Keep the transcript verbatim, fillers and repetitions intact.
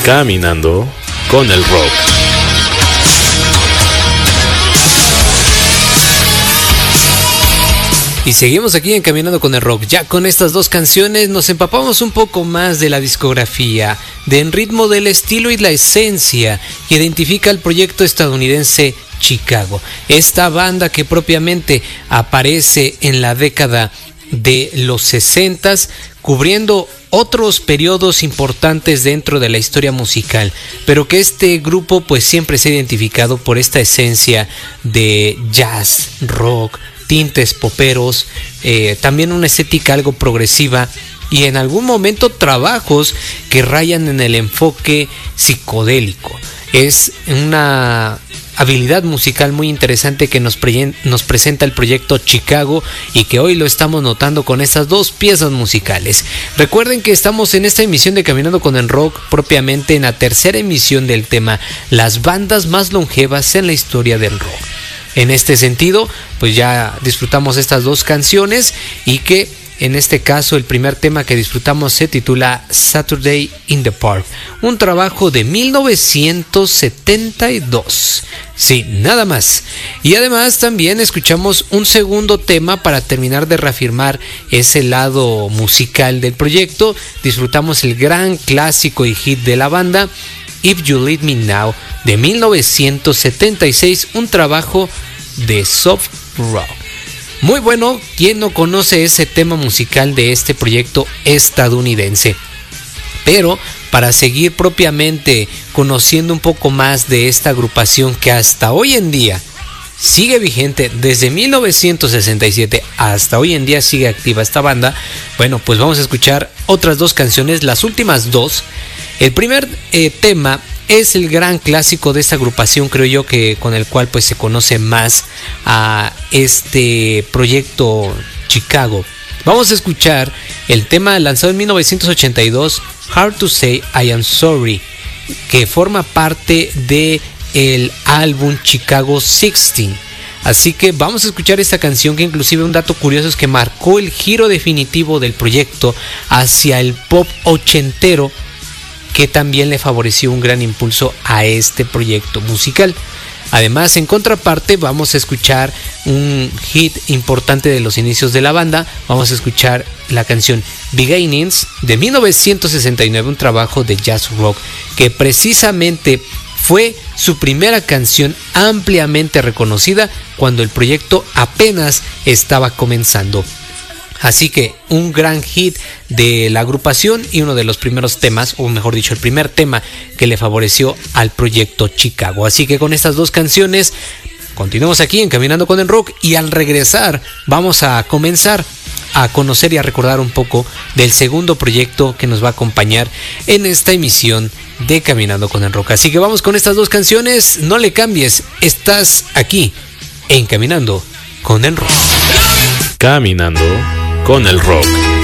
Caminando con el rock. Y seguimos aquí en Caminando con el Rock. Ya con estas dos canciones nos empapamos un poco más de la discografía, del ritmo, del estilo y la esencia que identifica el proyecto estadounidense Chicago. Esta banda que propiamente aparece en la década de los sesentas, cubriendo otros periodos importantes dentro de la historia musical, pero que este grupo pues siempre se ha identificado por esta esencia de jazz, rock, tintes poperos, eh, también una estética algo progresiva y en algún momento trabajos que rayan en el enfoque psicodélico. Es una habilidad musical muy interesante que nos, pre- nos presenta el proyecto Chicago y que hoy lo estamos notando con estas dos piezas musicales. Recuerden que estamos en esta emisión de Caminando con el Rock, propiamente en la tercera emisión del tema Las bandas más longevas en la historia del rock. En este sentido, pues ya disfrutamos estas dos canciones y que en este caso el primer tema que disfrutamos se titula Saturday in the Park, un trabajo de mil novecientos setenta y dos. Sí, nada más. Y además también escuchamos un segundo tema para terminar de reafirmar ese lado musical del proyecto. Disfrutamos el gran clásico y hit de la banda, If You Leave Me Now, de mil novecientos setenta y seis, un trabajo de soft rock. Muy bueno, ¿quién no conoce ese tema musical de este proyecto estadounidense? Pero para seguir propiamente conociendo un poco más de esta agrupación que hasta hoy en día sigue vigente, desde mil novecientos sesenta y siete hasta hoy en día sigue activa esta banda, bueno, pues vamos a escuchar otras dos canciones, las últimas dos. El primer eh, tema es el gran clásico de esta agrupación, creo yo, que con el cual pues se conoce más a este proyecto Chicago. Vamos a escuchar el tema lanzado en mil novecientos ochenta y dos, Hard to Say I Am Sorry, que forma parte de el álbum Chicago dieciséis. Así que vamos a escuchar esta canción, que inclusive un dato curioso es que marcó el giro definitivo del proyecto hacia el pop ochentero, que también le favoreció un gran impulso a este proyecto musical. Además, en contraparte, vamos a escuchar un hit importante de los inicios de la banda. Vamos a escuchar la canción Beginnings de mil novecientos sesenta y nueve, un trabajo de jazz rock que precisamente fue su primera canción ampliamente reconocida cuando el proyecto apenas estaba comenzando. Así que un gran hit de la agrupación y uno de los primeros temas, o mejor dicho, el primer tema que le favoreció al proyecto Chicago. Así que con estas dos canciones continuamos aquí en Caminando con el Rock, y al regresar vamos a comenzar a conocer y a recordar un poco del segundo proyecto que nos va a acompañar en esta emisión de Caminando con el Rock. Así que vamos con estas dos canciones, no le cambies, estás aquí en Caminando con el Rock. Caminando con el Rock.